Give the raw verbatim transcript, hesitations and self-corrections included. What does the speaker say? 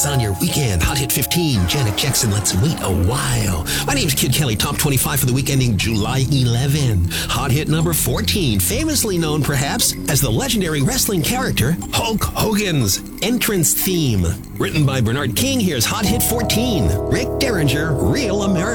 On your weekend, Hot Hit fifteen, Janet Jackson, Let's Wait a While. My name's Kid Kelly, top twenty-five for the week ending July eleventh. Hot Hit number fourteen, famously known perhaps as the legendary wrestling character Hulk Hogan's entrance theme. Written by Bernard King, here's Hot Hit fourteen, Rick Derringer, Real America.